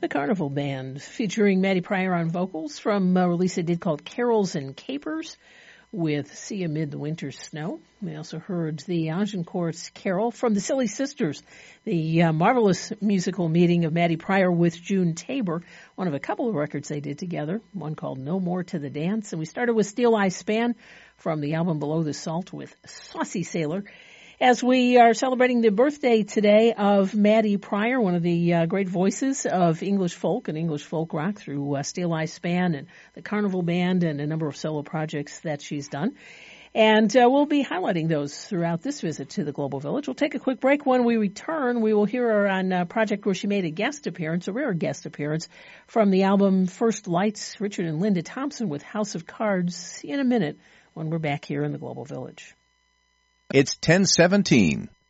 The Carnival Band, featuring Maddie Pryor on vocals from a release they did called Carols and Capers with See Amid the Winter's Snow. We also heard the Agincourt's Carol from the Silly Sisters, the marvelous musical meeting of Maddie Pryor with June Tabor, one of a couple of records they did together, one called No More to the Dance. And we started with Steel Eye Span from the album Below the Salt with Saucy Sailor. As we are celebrating the birthday today of Maddie Pryor, one of the great voices of English folk and English folk rock through Steel Eye Span and the Carnival Band and a number of solo projects that she's done. And we'll be highlighting those throughout this visit to the Global Village. We'll take a quick break. When we return, we will hear her on a project where she made a guest appearance, a rare guest appearance, from the album First Lights, Richard and Linda Thompson with House of Cards in a minute when we're back here in the Global Village. It's 10:17.